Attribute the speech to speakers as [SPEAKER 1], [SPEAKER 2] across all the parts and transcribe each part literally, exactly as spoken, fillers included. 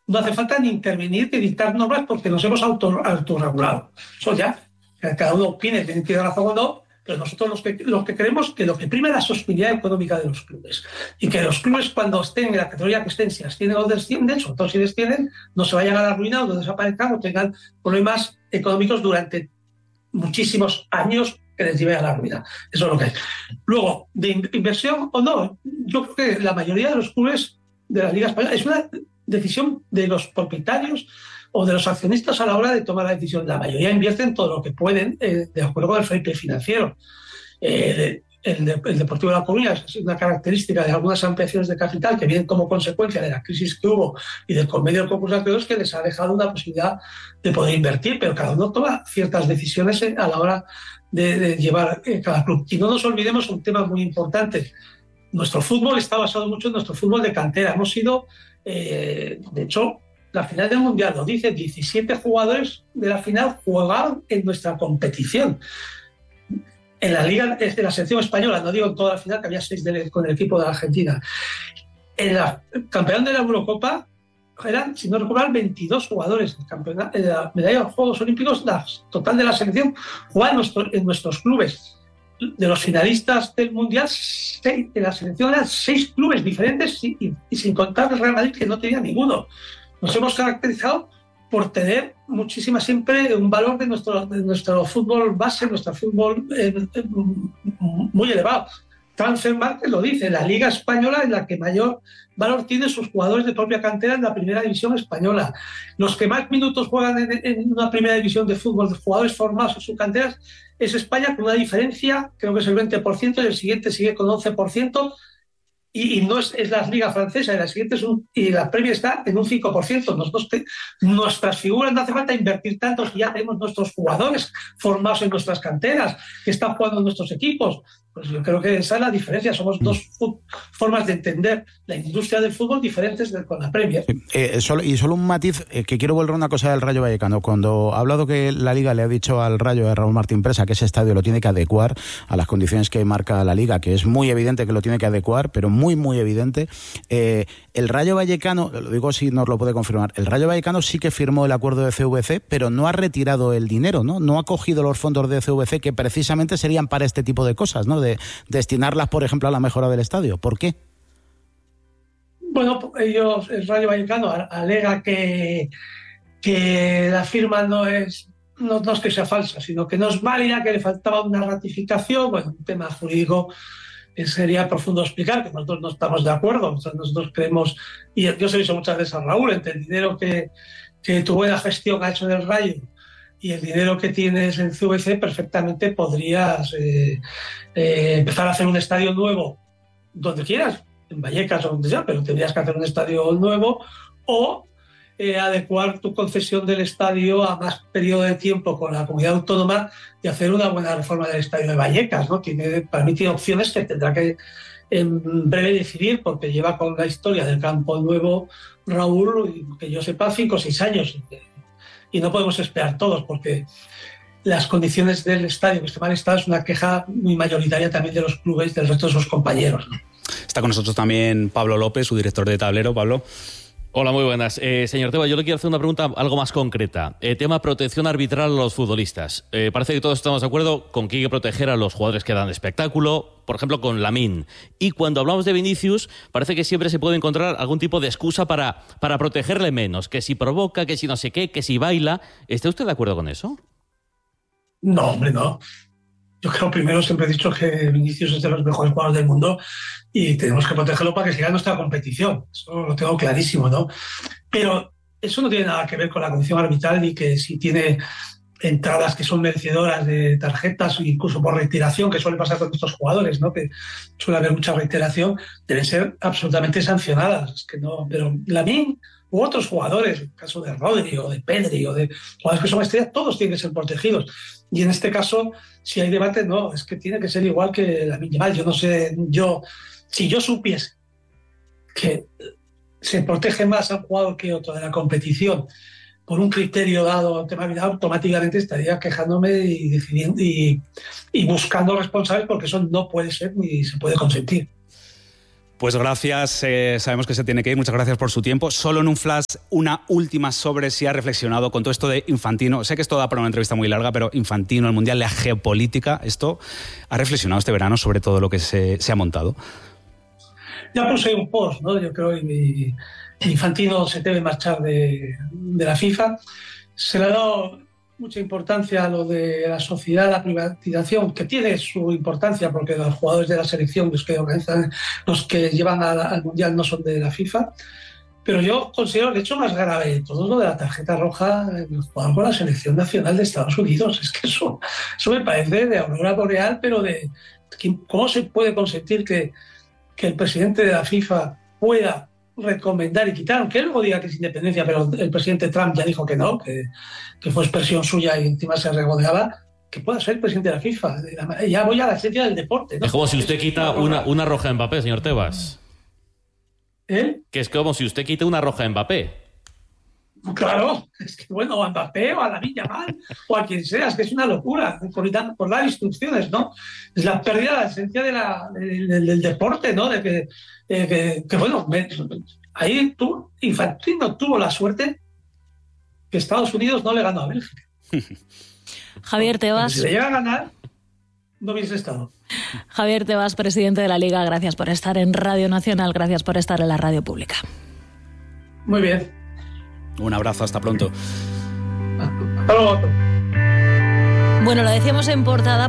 [SPEAKER 1] no hace falta ni intervenir ni dictar normas porque nos hemos auto, autorregulado. Eso ya, cada uno opine, tiene razón o no, pero nosotros los que, los que creemos que lo que prima es la sostenibilidad económica de los clubes. Y que los clubes, cuando estén en la categoría que estén, si ascienden o descienden, sobre todo si descienden, no se vayan a la ruina o no desaparezcan o tengan problemas económicos durante muchísimos años que les lleve a la ruina. Eso es lo que hay. Luego, de inversión o no, yo creo que la mayoría de los clubes de la Liga Española es una decisión de los propietarios o de los accionistas a la hora de tomar la decisión. La mayoría invierten todo lo que pueden eh, de acuerdo con el fair play financiero. Eh, el, el Deportivo de La Coruña es una característica de algunas ampliaciones de capital que vienen como consecuencia de la crisis que hubo y del convenio de concurso de acreedores que les ha dejado una posibilidad de poder invertir, pero cada uno toma ciertas decisiones a la hora de, de llevar eh, cada club. Y no nos olvidemos un tema muy importante. Nuestro fútbol está basado mucho en nuestro fútbol de cantera. Hemos sido, eh, de hecho, la final del Mundial lo dice, diecisiete jugadores de la final jugaron en nuestra competición. En la Liga de la selección española, no digo en toda la final, que había seis de, con el equipo de la Argentina. En la el campeón de la Eurocopa eran, si no recuerdo, veintidós jugadores. El campeón, en la medalla de los Juegos Olímpicos, la total de la selección, juega en, nuestro, en nuestros clubes. De los finalistas del Mundial, seis, de la selección eran seis clubes diferentes y, y, y sin contar el Real Madrid, que no tenía ninguno. Nos hemos caracterizado por tener muchísima siempre un valor de nuestro, de nuestro fútbol base, nuestro fútbol eh, eh, muy elevado. Transfermarkt lo dice, la Liga Española es la que mayor valor tiene sus jugadores de propia cantera en la primera división española. Los que más minutos juegan en, en una primera división de fútbol de jugadores formados en sus canteras es España, con una diferencia, creo que es el veinte por ciento, y el siguiente sigue con once por ciento. Y, y no es, es la Liga Francesa, y la siguiente es un, y la Premier está en un cinco por ciento. Nosotros te, nuestras figuras no hace falta invertir tanto si ya tenemos nuestros jugadores formados en nuestras canteras, que están jugando en nuestros equipos. Pues yo creo que esa es la diferencia. Somos dos fut- formas de entender la industria del fútbol diferentes de, con la Premier.
[SPEAKER 2] Eh, solo, y solo un matiz, eh, que quiero volver a una cosa del Rayo Vallecano. Cuando ha hablado que la Liga le ha dicho al Rayo de Raúl Martín Presa que ese estadio lo tiene que adecuar a las condiciones que marca la Liga, que es muy evidente que lo tiene que adecuar, pero muy, muy evidente. Eh, el Rayo Vallecano, lo digo si nos lo puede confirmar, el Rayo Vallecano sí que firmó el acuerdo de C V C, pero no ha retirado el dinero, ¿no? No ha cogido los fondos de C V C que precisamente serían para este tipo de cosas, ¿no? De destinarlas, por ejemplo, a la mejora del estadio. ¿Por qué?
[SPEAKER 1] Bueno, ellos, el Rayo Vallecano alega que, que la firma no es, no, no es que sea falsa, sino que no es válida, que le faltaba una ratificación. Bueno, un tema jurídico que sería profundo explicar, que nosotros no estamos de acuerdo. O sea, nosotros creemos, y yo se lo he dicho muchas veces a Raúl, entre el dinero que, que tu buena gestión ha hecho en el Rayo y el dinero que tienes en C V C, perfectamente podrías eh, eh, empezar a hacer un estadio nuevo donde quieras, en Vallecas o donde sea, pero tendrías que hacer un estadio nuevo o eh, adecuar tu concesión del estadio a más periodo de tiempo con la comunidad autónoma y hacer una buena reforma del estadio de Vallecas, ¿no? Tiene, para mí tiene opciones que tendrá que en breve decidir, porque lleva con la historia del campo nuevo Raúl, que yo sepa, cinco o seis años. Y no podemos esperar todos, porque las condiciones del estadio, que esté mal estado, es una queja muy mayoritaria también de los clubes, del resto de sus compañeros, ¿no?
[SPEAKER 3] Está con nosotros también Pablo López, su director de Tablero. Pablo.
[SPEAKER 4] Hola, muy buenas. Eh, señor Tebas, yo le quiero hacer una pregunta algo más concreta. Eh, tema protección arbitral a los futbolistas. Eh, parece que todos estamos de acuerdo con que hay que proteger a los jugadores que dan espectáculo, por ejemplo, con Lamine. Y cuando hablamos de Vinicius, parece que siempre se puede encontrar algún tipo de excusa para, para protegerle menos. Que si provoca, que si no sé qué, que si baila. ¿Está usted de acuerdo con eso?
[SPEAKER 1] No, hombre, no. Yo creo, primero, siempre he dicho que Vinicius es de los mejores jugadores del mundo y tenemos que protegerlo para que siga nuestra competición. Eso lo tengo clarísimo, ¿no? Pero eso no tiene nada que ver con la condición arbitral ni que si tiene entradas que son merecedoras de tarjetas, incluso por retiración, que suele pasar con estos jugadores, ¿no? Que suele haber mucha reiteración, deben ser absolutamente sancionadas. Es que no, pero Lamine u otros jugadores, el caso de Rodri o de Pedri o de jugadores que son estrellas, todos tienen que ser protegidos. Y en este caso, si hay debate, no, es que tiene que ser igual que Lamine Yamal. Yo no sé, yo, si yo supiese que se protege más a un jugador que otro de la competición por un criterio dado, tema vida, automáticamente estaría quejándome y decidiendo y, y buscando responsables, porque eso no puede ser ni se puede consentir.
[SPEAKER 3] Pues gracias, eh, sabemos que se tiene que ir, muchas gracias por su tiempo. Solo en un flash, una última sobre si ha reflexionado con todo esto de Infantino. Sé que esto da para una entrevista muy larga, pero Infantino, el Mundial, la geopolítica, ¿esto ha reflexionado este verano sobre todo lo que se, se ha montado?
[SPEAKER 1] Ya puse un post, ¿no? Yo creo que Infantino se debe marchar de, de la FIFA. Se le ha dado mucha importancia a lo de la sociedad, la privatización, que tiene su importancia porque los jugadores de la selección, los que organizan, los que llevan a, al Mundial no son de la FIFA. Pero yo considero el hecho más grave de todo lo de la tarjeta roja del jugador con la selección nacional de Estados Unidos. Es que eso, eso me parece de aurora boreal, pero de cómo se puede consentir que, que el presidente de la FIFA pueda recomendar y quitar, aunque él luego diga que es independencia, pero el presidente Trump ya dijo que no, que, que fue expresión suya y encima se regodeaba, que pueda ser presidente de la FIFA. Ya voy a la esencia del deporte, ¿no?
[SPEAKER 4] Es como si usted quita una, una roja a Mbappé, señor Tebas.
[SPEAKER 1] ¿Eh?
[SPEAKER 4] Que es como si usted quita una roja a Mbappé.
[SPEAKER 1] Claro, es que bueno, a Mbappé o a Lamine Yamal o a quien sea, es que es una locura por, por dar instrucciones, ¿no? Es la pérdida de la esencia de la, de, de, del deporte, ¿no? De que, de que, que bueno, me, ahí tú, Infantino tuvo la suerte que Estados Unidos no le ganó a Bélgica.
[SPEAKER 5] Javier Tebas.
[SPEAKER 1] Si le llega a ganar, no hubiese estado.
[SPEAKER 5] Javier Tebas, presidente de la Liga, gracias por estar en Radio Nacional, gracias por estar en la radio pública.
[SPEAKER 1] Muy bien.
[SPEAKER 3] Un abrazo, hasta pronto.
[SPEAKER 1] Hasta luego.
[SPEAKER 5] Bueno, lo decíamos en portada.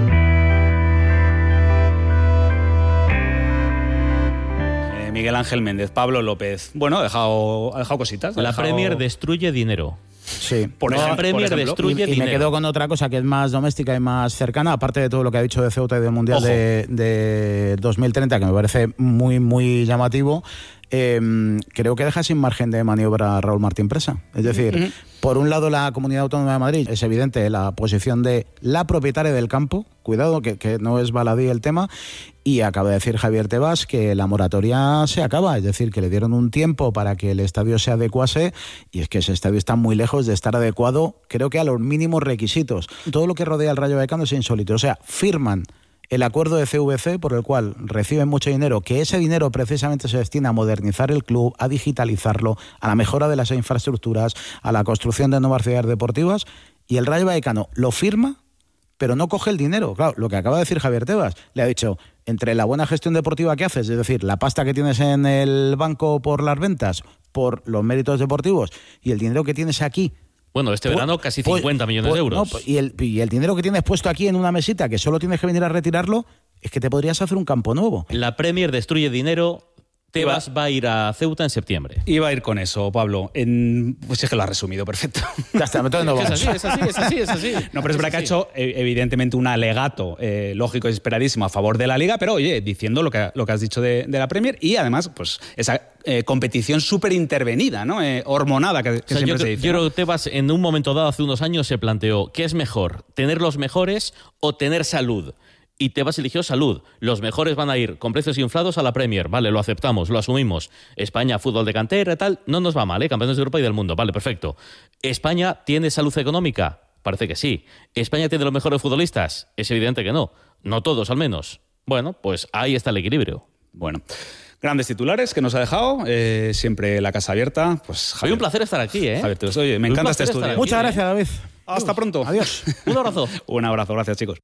[SPEAKER 3] Eh, Miguel Ángel Méndez, Pablo López. Bueno, ha dejado, ha dejado cositas. Ha
[SPEAKER 4] la
[SPEAKER 3] dejado...
[SPEAKER 4] Premier destruye dinero.
[SPEAKER 2] Sí,
[SPEAKER 3] por
[SPEAKER 2] no,
[SPEAKER 3] ejemplo,
[SPEAKER 4] la Premier
[SPEAKER 3] por ejemplo.
[SPEAKER 4] destruye
[SPEAKER 2] y, y
[SPEAKER 4] dinero.
[SPEAKER 2] me quedo con otra cosa que es más doméstica y más cercana, aparte de todo lo que ha dicho de Ceuta y del Mundial de, de dos mil treinta, que me parece muy, muy llamativo. Eh, creo que deja sin margen de maniobra a Raúl Martín Presa. Es decir, uh-huh. por un lado la Comunidad Autónoma de Madrid, es evidente la posición de la propietaria del campo, cuidado que, que no es baladí el tema, y acaba de decir Javier Tebas que la moratoria se acaba, es decir, que le dieron un tiempo para que el estadio se adecuase, y es que ese estadio está muy lejos de estar adecuado, creo que a los mínimos requisitos. Todo lo que rodea al Rayo Vallecano es insólito, o sea, firman el acuerdo de C V C por el cual reciben mucho dinero, que ese dinero precisamente se destina a modernizar el club, a digitalizarlo, a la mejora de las infraestructuras, a la construcción de nuevas ciudades deportivas, y el Rayo Vallecano lo firma, pero no coge el dinero. Claro, lo que acaba de decir Javier Tebas, le ha dicho, entre la buena gestión deportiva que haces, es decir, la pasta que tienes en el banco por las ventas, por los méritos deportivos, y el dinero que tienes aquí.
[SPEAKER 4] Bueno, este verano casi cincuenta pues, millones pues, de euros.
[SPEAKER 2] No, y, el, y el dinero que tienes puesto aquí en una mesita, que solo tienes que venir a retirarlo, es que te podrías hacer un campo nuevo.
[SPEAKER 4] La Premier destruye dinero. Tebas va a ir a Ceuta en septiembre.
[SPEAKER 3] Iba a ir con eso, Pablo. En... Pues es que lo ha resumido perfecto.
[SPEAKER 2] Ya está, entonces no vamos.
[SPEAKER 4] Es así, es así, es así, es así.
[SPEAKER 3] No, pero es verdad que ha hecho evidentemente un alegato eh, lógico y esperadísimo a favor de la Liga, pero oye, diciendo lo que, lo que has dicho de, de la Premier y además, pues esa eh, competición súper intervenida, ¿no? Eh, hormonada que, que o sea, siempre
[SPEAKER 4] yo,
[SPEAKER 3] se dice.
[SPEAKER 4] Yo creo que Tebas en un momento dado, hace unos años, se planteó ¿qué es mejor? ¿Tener los mejores o tener salud? Y Tebas eligió salud. Los mejores van a ir con precios inflados a la Premier. Vale, lo aceptamos, lo asumimos. España, fútbol de cantera y tal, no nos va mal, ¿eh? Campeones de Europa y del mundo. Vale, perfecto. ¿España tiene salud económica? Parece que sí. ¿España tiene los mejores futbolistas? Es evidente que no. No todos, al menos. Bueno, pues ahí está el equilibrio.
[SPEAKER 3] Bueno, grandes titulares que nos ha dejado. Eh, siempre la casa abierta. Pues
[SPEAKER 4] Javier, un placer estar aquí, ¿eh?
[SPEAKER 3] Javier, pues, oye, me encanta este estudio.
[SPEAKER 2] Aquí, Muchas gracias, David.
[SPEAKER 3] Hasta pronto.
[SPEAKER 2] Adiós.
[SPEAKER 4] Un abrazo.
[SPEAKER 3] Un abrazo, gracias, chicos.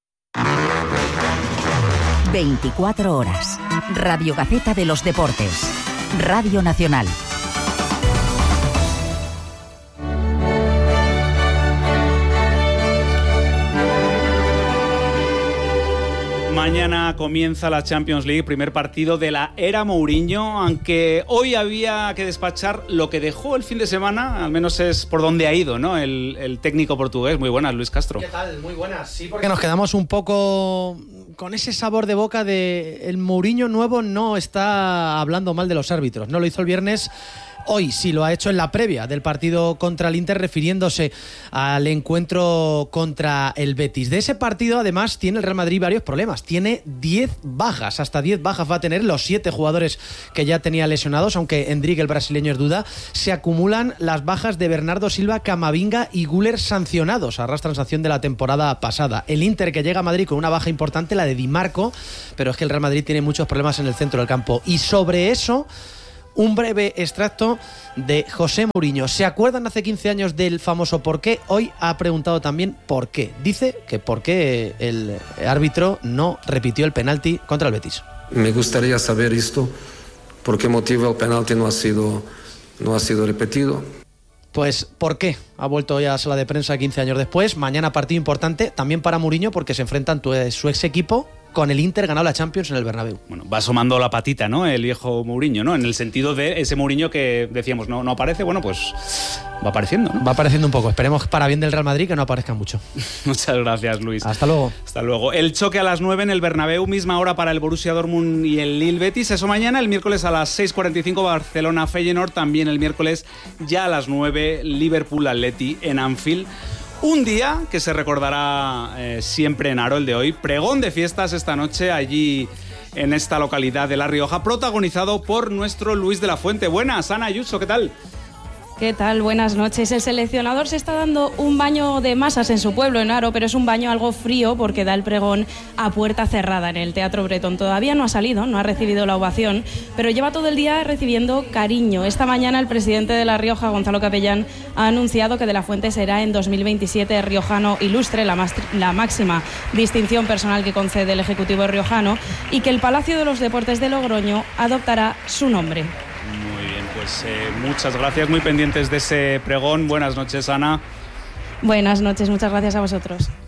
[SPEAKER 6] veinticuatro horas. Radio Gaceta de los Deportes. Radio Nacional.
[SPEAKER 3] Mañana comienza la Champions League, primer partido de la era Mourinho, aunque hoy había que despachar lo que dejó el fin de semana, al menos es por donde ha ido, ¿no? El, el técnico portugués. Muy buenas, Luis Castro.
[SPEAKER 7] ¿Qué tal? Muy buenas. Sí, porque nos quedamos un poco con ese sabor de boca de el Mourinho nuevo no está hablando mal de los árbitros. No lo hizo el viernes Hoy sí lo ha hecho en la previa del partido contra el Inter, refiriéndose al encuentro contra el Betis. De ese partido, además, tiene el Real Madrid varios problemas. Tiene diez bajas, hasta diez bajas va a tener, los siete jugadores que ya tenía lesionados, aunque Endrick, el brasileño, es duda. Se acumulan las bajas de Bernardo Silva, Camavinga y Güler sancionados. Arrastran sanción de la temporada pasada. El Inter, que llega a Madrid con una baja importante, la de Di Marco, pero es que el Real Madrid tiene muchos problemas en el centro del campo. Y sobre eso, un breve extracto de José Mourinho. ¿Se acuerdan hace quince años del famoso por qué? Hoy ha preguntado también por qué. Dice que por qué el árbitro no repitió el penalti contra el Betis.
[SPEAKER 8] Me gustaría saber esto, por qué motivo el penalti no ha sido, no ha sido repetido.
[SPEAKER 7] Pues, ¿por qué? Ha vuelto hoy a la sala de prensa quince años después. Mañana partido importante también para Mourinho, porque se enfrentan su ex equipo con el Inter, ganado la Champions en el Bernabéu.
[SPEAKER 3] Bueno, va asomando la patita, ¿no? El viejo Mourinho, ¿no? En el sentido de ese Mourinho que decíamos, no, no aparece, bueno, pues va apareciendo, ¿no?
[SPEAKER 7] Va apareciendo un poco. Esperemos para bien del Real Madrid que no aparezca mucho.
[SPEAKER 3] Muchas gracias, Luis.
[SPEAKER 7] Hasta luego.
[SPEAKER 3] Hasta luego. El choque a las nueve en el Bernabéu, misma hora para el Borussia Dortmund y el Lille Betis. Eso mañana, el miércoles a las seis cuarenta y cinco Barcelona Feyenoord. También el miércoles ya a las nueve Liverpool Atleti en Anfield. Un día que se recordará eh, siempre en Aro, el de hoy. Pregón de fiestas esta noche allí en esta localidad de La Rioja, protagonizado por nuestro Luis de la Fuente. Buenas, Ana Ayuso, ¿qué tal?
[SPEAKER 9] ¿Qué tal? Buenas noches. El seleccionador se está dando un baño de masas en su pueblo, en Aro, pero es un baño algo frío porque da el pregón a puerta cerrada en el Teatro Bretón. Todavía no ha salido, no ha recibido la ovación, pero lleva todo el día recibiendo cariño. Esta mañana el presidente de La Rioja, Gonzalo Capellán, ha anunciado que De la Fuente será en dos mil veintisiete riojano ilustre, la, más, la máxima distinción personal que concede el Ejecutivo riojano, y que el Palacio de los Deportes de Logroño adoptará su nombre.
[SPEAKER 3] Muy bien, pues eh, muchas gracias, muy pendientes de ese pregón. Buenas noches, Ana.
[SPEAKER 9] Buenas noches, muchas gracias a vosotros.